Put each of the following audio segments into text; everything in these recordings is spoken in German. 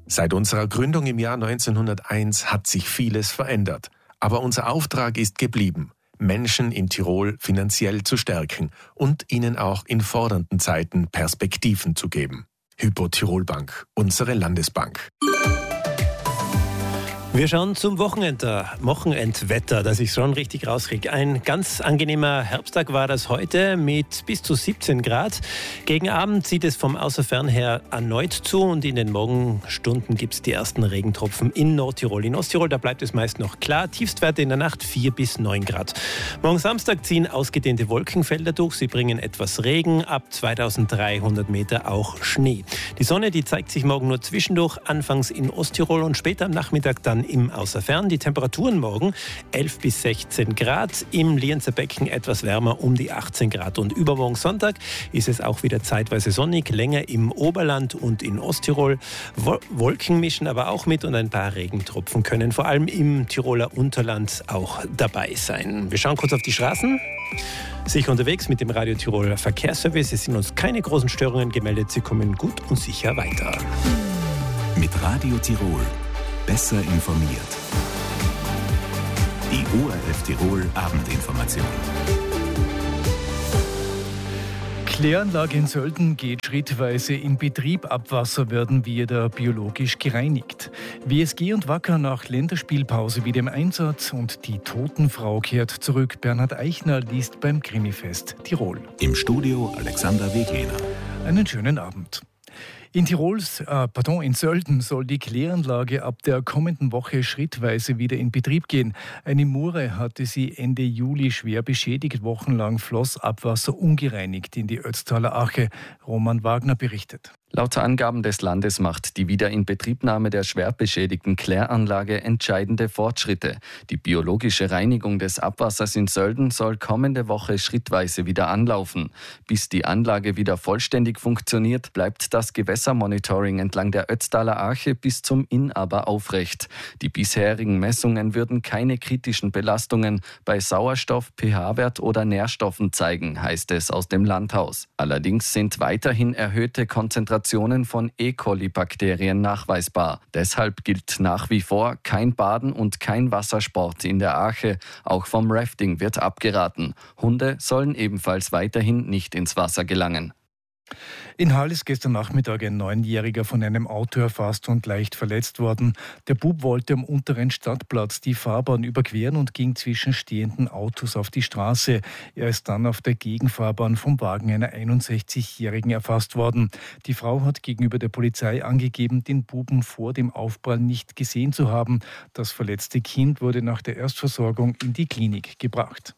Seit unserer Gründung im Jahr 1901 hat sich vieles verändert. Aber unser Auftrag ist geblieben, Menschen in Tirol finanziell zu stärken und ihnen auch in fordernden Zeiten Perspektiven zu geben. Hypo Tirol Bank, unsere Landesbank. Wir schauen zum Wochenendwetter, dass ich es schon richtig rauskriege. Ein ganz angenehmer Herbsttag war das heute mit bis zu 17 Grad. Gegen Abend zieht es vom Außerfern her erneut zu und in den Morgenstunden gibt es die ersten Regentropfen in Nordtirol. In Osttirol, da bleibt es meist noch klar. Tiefstwerte in der Nacht 4 bis 9 Grad. Morgen Samstag ziehen ausgedehnte Wolkenfelder durch. Sie bringen etwas Regen, ab 2300 Meter auch Schnee. Die Sonne, die zeigt sich morgen nur zwischendurch, anfangs in Osttirol und später am Nachmittag dann im Außerfern. Die Temperaturen morgen 11 bis 16 Grad, im Lienzer Becken etwas wärmer, um die 18 Grad. Und übermorgen Sonntag ist es auch wieder zeitweise sonnig, länger im Oberland und in Osttirol. Wolken mischen aber auch mit und ein paar Regentropfen können vor allem im Tiroler Unterland auch dabei sein. Wir schauen kurz auf die Straßen. Sicher unterwegs mit dem Radio Tirol Verkehrsservice. Es sind uns keine großen Störungen gemeldet. Sie kommen gut und sicher weiter. Mit Radio Tirol besser informiert. Die ORF Tirol Abendinformation. Kläranlage in Sölden geht schrittweise in Betrieb. Abwasser werden wieder biologisch gereinigt. WSG und Wacker nach Länderspielpause wieder im Einsatz und die Totenfrau kehrt zurück. Bernhard Eichner liest beim Krimifest Tirol. Im Studio Alexander Weglehner. Einen schönen Abend. In Sölden soll die Kläranlage ab der kommenden Woche schrittweise wieder in Betrieb gehen. Eine Mure hatte sie Ende Juli schwer beschädigt. Wochenlang floss Abwasser ungereinigt in die Ötztaler Ache. Roman Wagner berichtet. Laut Angaben des Landes macht die Wiederinbetriebnahme der schwer beschädigten Kläranlage entscheidende Fortschritte. Die biologische Reinigung des Abwassers in Sölden soll kommende Woche schrittweise wieder anlaufen. Bis die Anlage wieder vollständig funktioniert, bleibt das Gewässermonitoring entlang der Ötztaler Arche bis zum Inn aber aufrecht. Die bisherigen Messungen würden keine kritischen Belastungen bei Sauerstoff, pH-Wert oder Nährstoffen zeigen, heißt es aus dem Landhaus. Allerdings sind weiterhin erhöhte Konzentrationen von E. coli-Bakterien nachweisbar. Deshalb gilt nach wie vor kein Baden und kein Wassersport in der Arche. Auch vom Rafting wird abgeraten. Hunde sollen ebenfalls weiterhin nicht ins Wasser gelangen. In Hall ist gestern Nachmittag ein 9-Jähriger von einem Auto erfasst und leicht verletzt worden. Der Bub wollte am unteren Stadtplatz die Fahrbahn überqueren und ging zwischen stehenden Autos auf die Straße. Er ist dann auf der Gegenfahrbahn vom Wagen einer 61-Jährigen erfasst worden. Die Frau hat gegenüber der Polizei angegeben, den Buben vor dem Aufprall nicht gesehen zu haben. Das verletzte Kind wurde nach der Erstversorgung in die Klinik gebracht.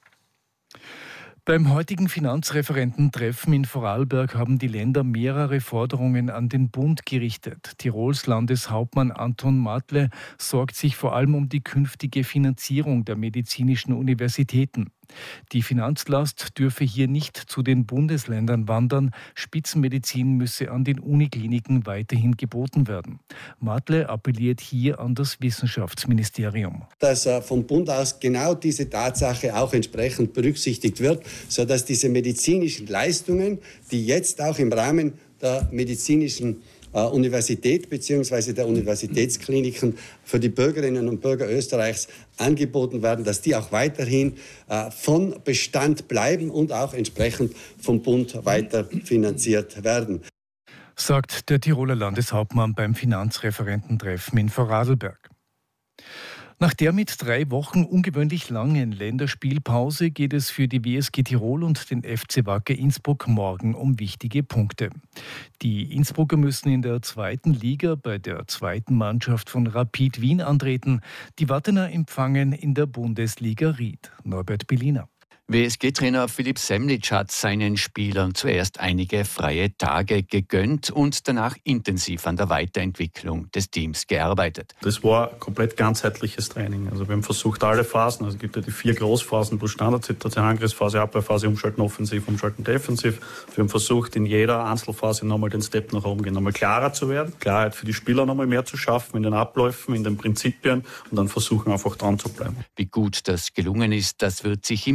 Beim heutigen Finanzreferententreffen in Vorarlberg haben die Länder mehrere Forderungen an den Bund gerichtet. Tirols Landeshauptmann Anton Matle sorgt sich vor allem um die künftige Finanzierung der medizinischen Universitäten. Die Finanzlast dürfe hier nicht zu den Bundesländern wandern. Spitzenmedizin müsse an den Unikliniken weiterhin geboten werden. Matle appelliert hier an das Wissenschaftsministerium. Dass vom Bund aus genau diese Tatsache auch entsprechend berücksichtigt wird, sodass diese medizinischen Leistungen, die jetzt auch im Rahmen der medizinischen Universität bzw. der Universitätskliniken für die Bürgerinnen und Bürger Österreichs angeboten werden, dass die auch weiterhin von Bestand bleiben und auch entsprechend vom Bund weiter finanziert werden. Sagt der Tiroler Landeshauptmann beim Finanzreferententreffen in Vorarlberg. Nach der mit 3 Wochen ungewöhnlich langen Länderspielpause geht es für die WSG Tirol und den FC Wacker Innsbruck morgen um wichtige Punkte. Die Innsbrucker müssen in der 2. Liga bei der 2. Mannschaft von Rapid Wien antreten. Die Wattener empfangen in der Bundesliga Ried. Norbert Belliner. WSG-Trainer Philipp Semlitsch hat seinen Spielern zuerst einige freie Tage gegönnt und danach intensiv an der Weiterentwicklung des Teams gearbeitet. Das war komplett ganzheitliches Training. Also wir haben versucht, alle Phasen, also es gibt ja die 4 Großphasen plus Standardsituation, Angriffsphase, Abwehrphase, Umschalten offensiv, Umschalten defensiv. Wir haben versucht, in jeder Einzelphase nochmal den Step nach oben gehen, nochmal klarer zu werden, Klarheit für die Spieler nochmal mehr zu schaffen in den Abläufen, in den Prinzipien und dann versuchen einfach dran zu bleiben. Wie gut das gelungen ist, das wird sich im Heimspiel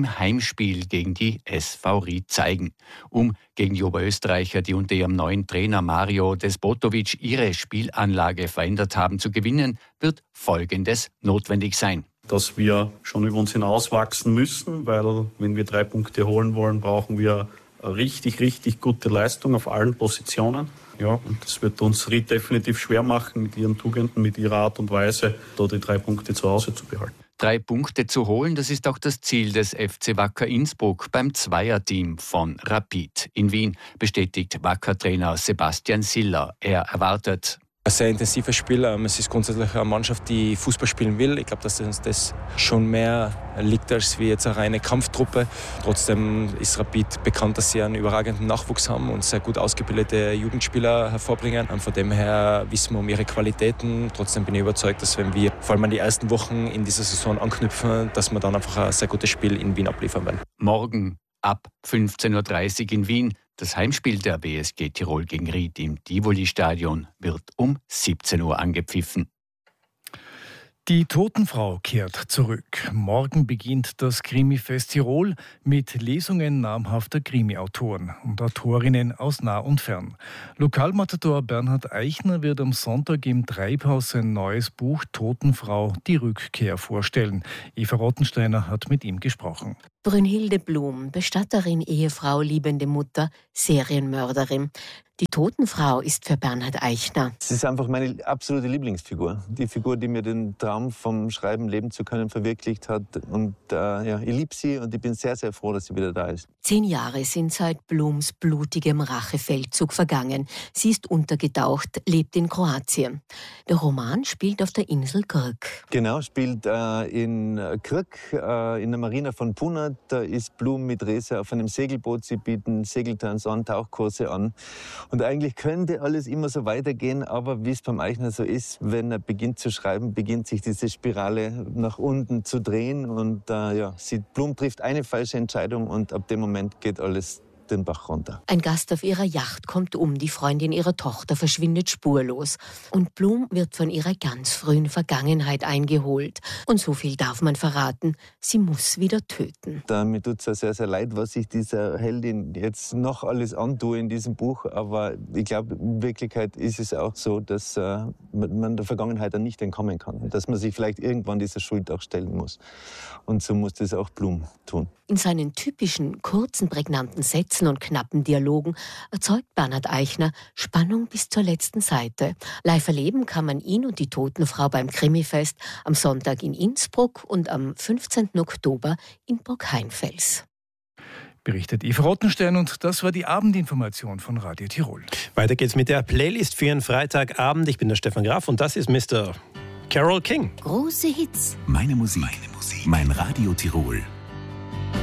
Heimspiel gegen die SV Ried zeigen. Um gegen die Oberösterreicher, die unter ihrem neuen Trainer Mario Despotovic ihre Spielanlage verändert haben, zu gewinnen, wird Folgendes notwendig sein. Dass wir schon über uns hinauswachsen müssen, weil wenn wir 3 Punkte holen wollen, brauchen wir eine richtig gute Leistung auf allen Positionen. Ja, und das wird uns Ried definitiv schwer machen, mit ihren Tugenden, mit ihrer Art und Weise, da die 3 Punkte zu Hause zu behalten. 3 Punkte zu holen, das ist auch das Ziel des FC Wacker Innsbruck beim Zweierteam von Rapid. In Wien bestätigt Wacker-Trainer Sebastian Siller. Er erwartet ein sehr intensives Spiel. Es ist grundsätzlich eine Mannschaft, die Fußball spielen will. Ich glaube, dass uns das schon mehr liegt als wie jetzt eine reine Kampftruppe. Trotzdem ist Rapid bekannt, dass sie einen überragenden Nachwuchs haben und sehr gut ausgebildete Jugendspieler hervorbringen. Von dem her wissen wir um ihre Qualitäten. Trotzdem bin ich überzeugt, dass wenn wir vor allem an die ersten Wochen in dieser Saison anknüpfen, dass wir dann einfach ein sehr gutes Spiel in Wien abliefern werden. Morgen ab 15.30 Uhr in Wien. Das Heimspiel der WSG Tirol gegen Ried im Tivoli-Stadion wird um 17 Uhr angepfiffen. Die Totenfrau kehrt zurück. Morgen beginnt das Krimi-Fest Tirol mit Lesungen namhafter Krimi-Autoren und Autorinnen aus nah und fern. Lokalmatador Bernhard Eichner wird am Sonntag im Treibhaus sein neues Buch Totenfrau, die Rückkehr vorstellen. Eva Rottensteiner hat mit ihm gesprochen. Brünnhilde Blum, Bestatterin, Ehefrau, liebende Mutter, Serienmörderin. Die Totenfrau ist für Bernhard Eichner. Es ist einfach meine absolute Lieblingsfigur. Die Figur, die mir den Traum vom Schreiben leben zu können verwirklicht hat. Und ich liebe sie und ich bin sehr, sehr froh, dass sie wieder da ist. 10 Jahre sind seit Blums blutigem Rachefeldzug vergangen. Sie ist untergetaucht, lebt in Kroatien. Der Roman spielt auf der Insel Krk. Genau, spielt in Krk, in der Marina von Puna. Da ist Blum mit Reza auf einem Segelboot. Sie bieten Segelturns an, Tauchkurse an. Und eigentlich könnte alles immer so weitergehen, aber wie es beim Eichner so ist, wenn er beginnt zu schreiben, beginnt sich diese Spirale nach unten zu drehen. Und Blum trifft eine falsche Entscheidung und ab dem Moment geht alles den Bach runter. Ein Gast auf ihrer Yacht kommt um, die Freundin ihrer Tochter verschwindet spurlos. Und Blum wird von ihrer ganz frühen Vergangenheit eingeholt. Und so viel darf man verraten, sie muss wieder töten. Mir tut es sehr, sehr leid, was ich dieser Heldin jetzt noch alles antue in diesem Buch. Aber ich glaube, in Wirklichkeit ist es auch so, dass man der Vergangenheit dann nicht entkommen kann. Dass man sich vielleicht irgendwann dieser Schuld auch stellen muss. Und so muss das auch Blum tun. In seinen typischen, kurzen, prägnanten Sätzen und knappen Dialogen erzeugt Bernhard Eichner Spannung bis zur letzten Seite. Live erleben kann man ihn und die Totenfrau beim Krimifest am Sonntag in Innsbruck und am 15. Oktober in Burghainfels. Berichtet Eva Rottenstein und das war die Abendinformation von Radio Tirol. Weiter geht's mit der Playlist für einen Freitagabend. Ich bin der Stefan Graf und das ist Mr. Carole King. Große Hits. Meine Musik. Mein Radio Tirol.